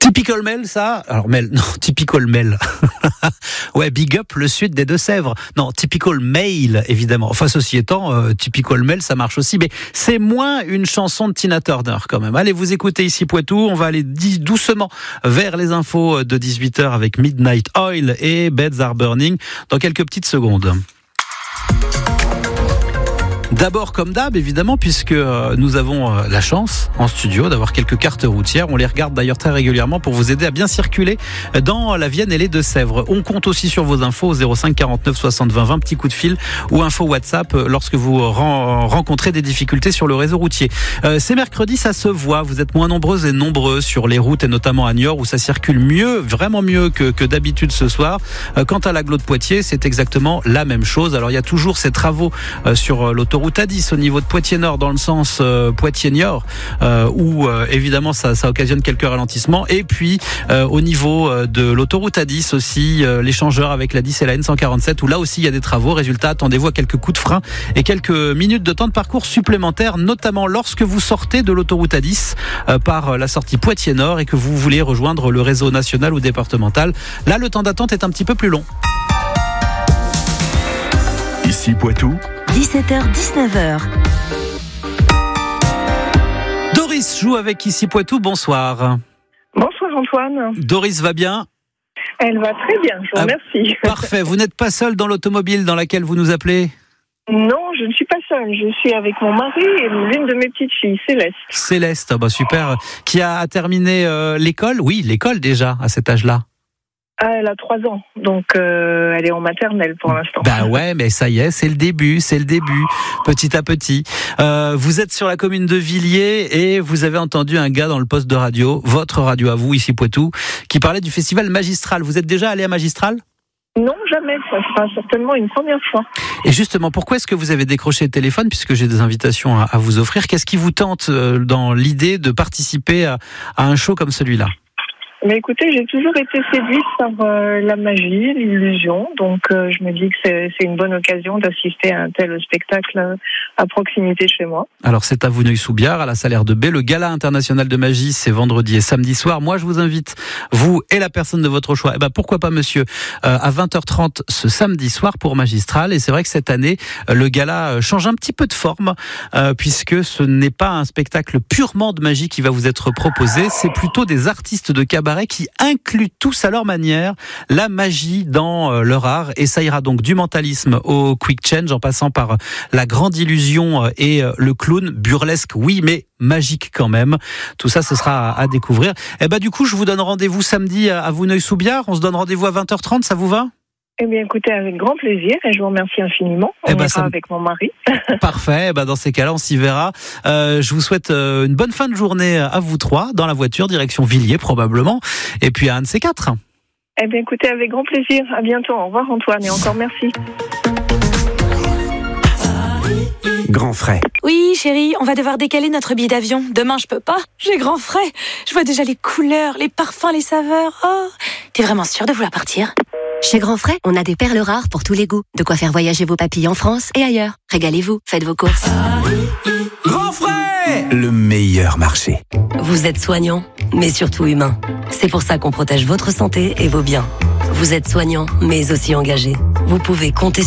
Typical Mail, ça. Alors Mail, non, Typical Mail. Ouais, Big Up, le sud des Deux-Sèvres. Non, Typical Mail, évidemment. Enfin, ceci étant, Typical Mail, ça marche aussi, mais c'est moins une chanson de Tina Turner, quand même. Allez, vous écoutez ici Poitou. On va aller doucement vers les infos de 18h avec Midnight Oil et Beds Are Burning dans quelques petites secondes. D'abord, comme d'hab, évidemment, puisque nous avons la chance en studio d'avoir quelques cartes routières. On les regarde d'ailleurs très régulièrement pour vous aider à bien circuler dans la Vienne et les Deux-Sèvres. On compte aussi sur vos infos au 05 49 60 20 20, petit coup de fil ou info WhatsApp lorsque vous rencontrez des difficultés sur le réseau routier. C'est mercredi, ça se voit. Vous êtes moins nombreuses et nombreux sur les routes et notamment à Niort où ça circule mieux, vraiment mieux que d'habitude ce soir. Quant à l'agglo de Poitiers, c'est exactement la même chose. Alors il y a toujours ces travaux sur l'autoroute A10 au niveau de Poitiers-Nord dans le sens Poitiers-Niort où évidemment ça occasionne quelques ralentissements et puis au niveau de l'autoroute A10 aussi l'échangeur avec la 10 et la N147 où là aussi il y a des travaux. Résultat, attendez-vous à quelques coups de frein et quelques minutes de temps de parcours supplémentaires, notamment lorsque vous sortez de l'autoroute A10 par la sortie Poitiers-Nord et que vous voulez rejoindre le réseau national ou départemental. Là, le temps d'attente est un petit peu plus long. Ici Poitou, 17h-19h. Doris joue avec Ici Poitou, bonsoir. Bonsoir Antoine. Doris va bien ? Elle va très bien, je vous remercie. Parfait, vous n'êtes pas seule dans l'automobile dans laquelle vous nous appelez ? Non, je ne suis pas seule, je suis avec mon mari et l'une de mes petites filles, Céleste. Céleste, bah super. Qui a terminé l'école ? Oui, l'école déjà, à cet âge-là. Ah, elle a 3 ans, donc elle est en maternelle pour l'instant. Bah ouais, mais ça y est, c'est le début, petit à petit. Vous êtes sur la commune de Villiers et vous avez entendu un gars dans le poste de radio, votre radio à vous, ici Poitou, qui parlait du festival Magistral. Vous êtes déjà allé à Magistral ? Non, jamais, ça sera certainement une première fois. Et justement, pourquoi est-ce que vous avez décroché le téléphone, puisque j'ai des invitations à vous offrir ? Qu'est-ce qui vous tente dans l'idée de participer à un show comme celui-là ? Mais écoutez, j'ai toujours été séduite par la magie, l'illusion, donc je me dis que c'est une bonne occasion d'assister à un tel spectacle à proximité de chez moi. Alors c'est à Vouneuil-sous-Biard, à la Salaire de Baie. Le Gala international de magie, c'est vendredi et samedi soir. Moi, je vous invite, vous et la personne de votre choix, pourquoi pas monsieur, à 20h30 ce samedi soir pour Magistral. Et c'est vrai que cette année, le Gala change un petit peu de forme, puisque ce n'est pas un spectacle purement de magie qui va vous être proposé, c'est plutôt des artistes de cabaret qui incluent tous à leur manière la magie dans leur art, et ça ira donc du mentalisme au quick change en passant par la grande illusion et le clown burlesque, oui, mais magique quand même. Tout ça, ce sera à découvrir. Et du coup, je vous donne rendez-vous samedi à Vouneuil-sous-Biard. On se donne rendez-vous à 20h30, ça vous va ? Eh bien, écoutez, avec grand plaisir, et je vous remercie infiniment. On ira avec mon mari. Parfait, dans ces cas-là, on s'y verra. Je vous souhaite une bonne fin de journée à vous trois, dans la voiture, direction Villiers probablement, et puis à un de ces quatre. Eh bien, écoutez, avec grand plaisir. À bientôt. Au revoir Antoine, et encore merci. Grand frais. Oui, chérie, on va devoir décaler notre billet d'avion. Demain, je peux pas. J'ai grand frais. Je vois déjà les couleurs, les parfums, les saveurs. Oh, t'es vraiment sûre de vouloir partir ? Chez Grand Frais, on a des perles rares pour tous les goûts. De quoi faire voyager vos papilles en France et ailleurs. Régalez-vous, faites vos courses. Grand frais, le meilleur marché. Vous êtes soignant, mais surtout humain. C'est pour ça qu'on protège votre santé et vos biens. Vous êtes soignant, mais aussi engagé. Vous pouvez compter